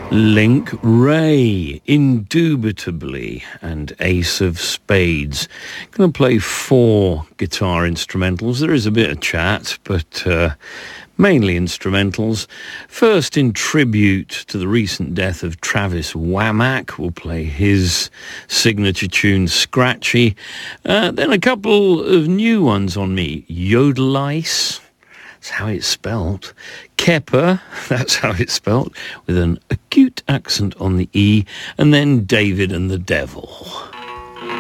Link Wray, Indubitably, and Ace of Spades. Going to play 4 guitar instrumentals. There is a bit of chat, but mainly instrumentals. First, in tribute to the recent death of Travis Wamack, we'll play his signature tune, Scratchy. Then a couple of new ones on me. Yodelice. That's how it's spelt. Kepper, that's how it's spelt, with an acute accent on the E, and then David and the Devil.